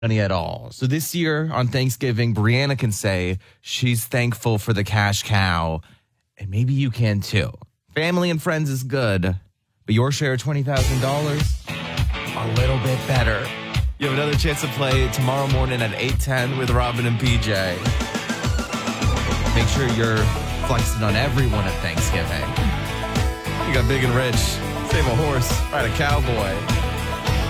money at all. So this year on Thanksgiving, Brianna can say she's thankful for the cash cow, and maybe you can too. Family and friends is good, but your share of $20,000, a little bit better. You have another chance to play tomorrow morning at 8:10 with Robin and PJ. Make sure you're flexing on everyone at Thanksgiving. You got big and rich. Save a horse, ride a cowboy.